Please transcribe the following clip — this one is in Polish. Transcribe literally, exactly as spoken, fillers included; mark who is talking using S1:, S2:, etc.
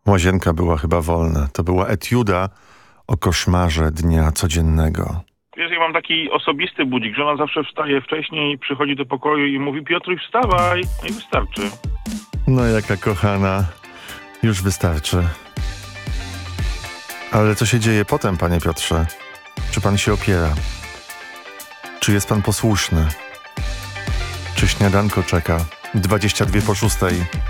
S1: Łazienka była chyba wolna. To była etiuda o koszmarze dnia codziennego.
S2: Wiesz, ja mam taki osobisty budzik, że ona zawsze wstaje wcześniej, przychodzi do pokoju i mówi: Piotruś, wstawaj! No i wystarczy.
S1: No jaka kochana. Już wystarczy. Ale co się dzieje potem, panie Piotrze? Czy pan się opiera? Czy jest pan posłuszny? Czy śniadanko czeka? dwadzieścia dwie po szóstej.